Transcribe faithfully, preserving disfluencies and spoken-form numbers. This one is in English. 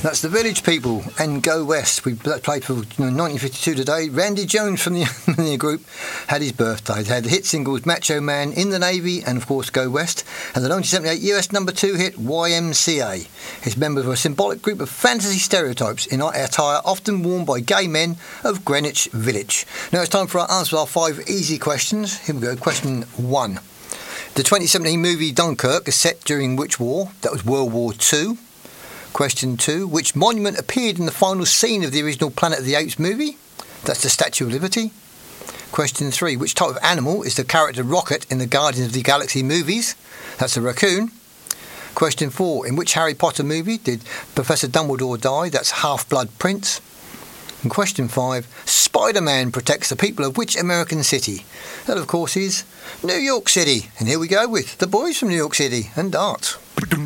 That's the Village People and Go West. We played for you know, nineteen fifty-two today. Randy Jones from the, the group had his birthday. They had the hit singles Macho Man, In the Navy, and of course Go West, and the nineteen seventy-eight U S number two hit Y M C A. Its members were a symbolic group of fantasy stereotypes in attire often worn by gay men of Greenwich Village. Now it's time for our answer to our five easy questions. Here we go. Question one. The twenty seventeen movie Dunkirk is set during which war? That was World War Two. Question two. Which monument appeared in the final scene of the original Planet of the Apes movie? That's the Statue of Liberty. Question three. Which type of animal is the character Rocket in the Guardians of the Galaxy movies? That's a raccoon. Question four. In which Harry Potter movie did Professor Dumbledore die? That's Half-Blood Prince. And question five. Spider-Man protects the people of which American city? That, of course, is New York City. And here we go with the boys from New York City and Art.